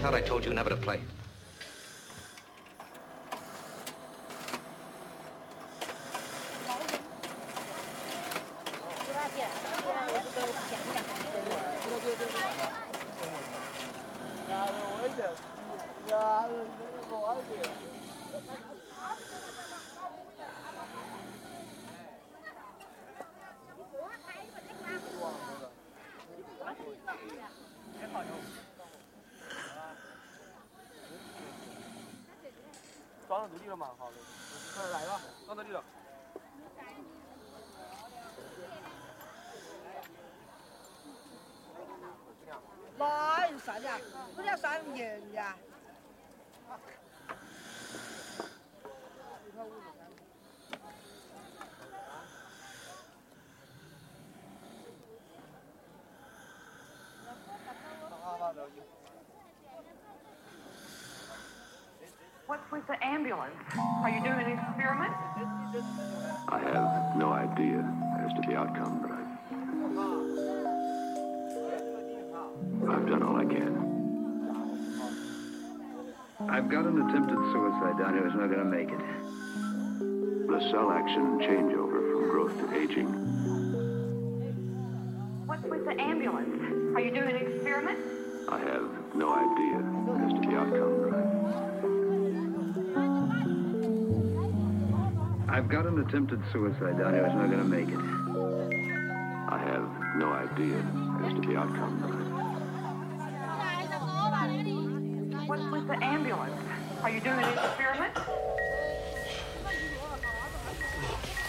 thought I told you never to play. 装到这里了嘛，好的。来吧，装到这里了。 来啥的？不要3年呀。 What's with the ambulance? Are you doing an experiment? I have no idea as to the outcome, but I've done all I can. I've got an attempted suicide down here who's not going to make it. The cell action changeover from growth to aging. What's with the ambulance? Are you doing an experiment? I have no idea as to the outcome, but I've got an attempted suicide down here who's not going to make it. I have no idea as to the outcome, but What's with the ambulance? Are you doing an experiment?